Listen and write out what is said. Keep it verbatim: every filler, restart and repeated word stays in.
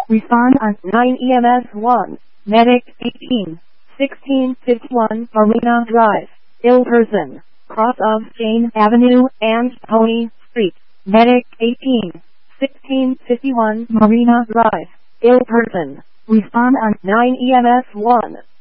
Respond on nine E M S one. Medic eighteen sixteen fifty-one Marina Drive, ill person, cross of Jane Avenue and Pony Street. Medic eighteen sixteen fifty-one Marina Drive, ill person. Respond on nine E M S one.